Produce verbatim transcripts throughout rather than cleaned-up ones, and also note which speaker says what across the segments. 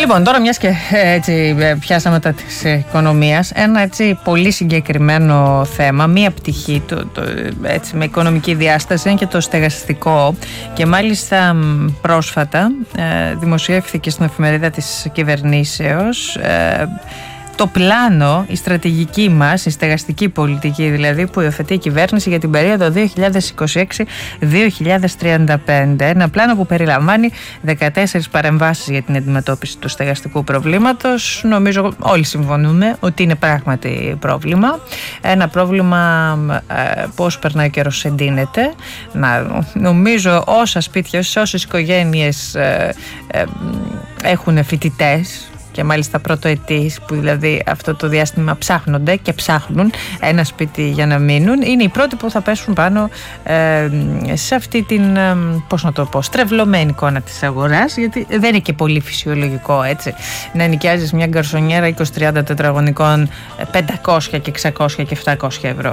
Speaker 1: Λοιπόν, τώρα μιας και έτσι πιάσαμε τα της οικονομίας, ένα έτσι πολύ συγκεκριμένο θέμα, μία πτυχή το, το, έτσι, με οικονομική διάσταση είναι και το στεγαστικό, και μάλιστα πρόσφατα ε, δημοσιεύθηκε στην εφημερίδα της κυβερνήσεως ε, το πλάνο, η στρατηγική μας, η στεγαστική πολιτική δηλαδή, που υιοθετεί η κυβέρνηση για την περίοδο δύο χιλιάδες είκοσι έξι με δύο χιλιάδες τριάντα πέντε. Ένα πλάνο που περιλαμβάνει δεκατέσσερις παρεμβάσεις για την αντιμετώπιση του στεγαστικού προβλήματος. Νομίζω όλοι συμφωνούμε ότι είναι πράγματι πρόβλημα. Ένα πρόβλημα ε, που όσο περνάει ο καιρός εντείνεται. Να, νομίζω όσα σπίτια, όσες οικογένειες ε, ε, έχουν φοιτητές, και μάλιστα πρωτοετής, που δηλαδή αυτό το διάστημα ψάχνονται και ψάχνουν ένα σπίτι για να μείνουν, είναι οι πρώτοι που θα πέσουν πάνω ε, σε αυτή την, ε, πώς να το πω, στρεβλωμένη εικόνα της αγοράς, γιατί δεν είναι και πολύ φυσιολογικό, έτσι, να νοικιάζεις μια γκαρσονιέρα είκοσι τριάντα τετραγωνικών πεντακόσια και εξακόσια και επτακόσια ευρώ.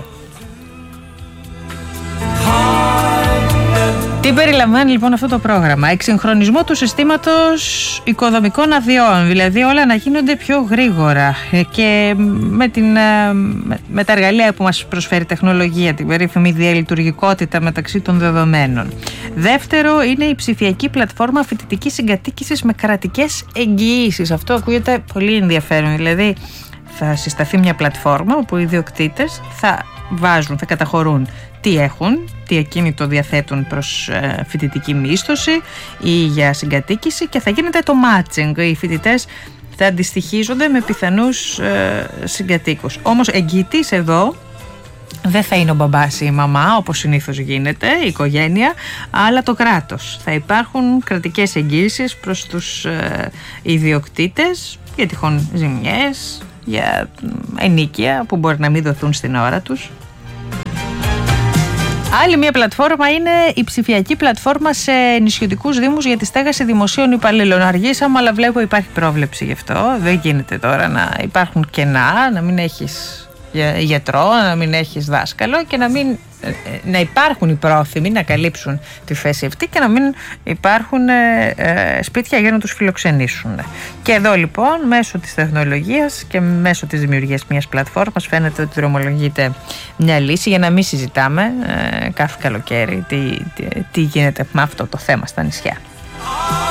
Speaker 1: Τι περιλαμβάνει λοιπόν αυτό το πρόγραμμα? Εξυγχρονισμό του συστήματος οικοδομικών αδειών, δηλαδή όλα να γίνονται πιο γρήγορα και με, την, με, με τα εργαλεία που μας προσφέρει η τεχνολογία, την περίφημη διαλειτουργικότητα μεταξύ των δεδομένων. Δεύτερο είναι η ψηφιακή πλατφόρμα φοιτητικής συγκατοίκησης με κρατικές εγγυήσεις. Αυτό ακούγεται πολύ ενδιαφέρον, δηλαδή θα συσταθεί μια πλατφόρμα όπου οι ιδιοκτήτες θα βάζουν, θα καταχωρούν τι έχουν, τι ακίνητο διαθέτουν προς ε, φοιτητική μίσθωση ή για συγκατοίκηση, και θα γίνεται το matching. Οι φοιτητές θα αντιστοιχίζονται με πιθανούς ε, συγκατοίκους. Όμως εγγυητής εδώ δεν θα είναι ο μπαμπάς ή η μαμά, όπως συνήθως γίνεται, η οικογένεια, αλλά το κράτος. Θα υπάρχουν κρατικές εγγύησεις προς τους ε, ιδιοκτήτες για τυχόν ζημιές, για ενίκεια που μπορεί να μην δοθούν στην ώρα τους. Άλλη μια πλατφόρμα είναι η ψηφιακή πλατφόρμα σε νησιωτικούς δήμους για τη στέγαση δημοσίων υπαλλήλων. Αργήσαμε, αλλά βλέπω υπάρχει πρόβλεψη γι' αυτό. Δεν γίνεται τώρα να υπάρχουν κενά, να μην έχεις γιατρό, να μην έχεις δάσκαλο και να μην να υπάρχουν οι πρόθυμοι να καλύψουν τη θέση αυτή και να μην υπάρχουν ε, ε, σπίτια για να τους φιλοξενήσουν. Και εδώ λοιπόν μέσω της τεχνολογίας και μέσω της δημιουργίας μιας πλατφόρμας φαίνεται ότι δρομολογείται μια λύση για να μην συζητάμε ε, κάθε καλοκαίρι τι, τι, τι γίνεται με αυτό το θέμα στα νησιά.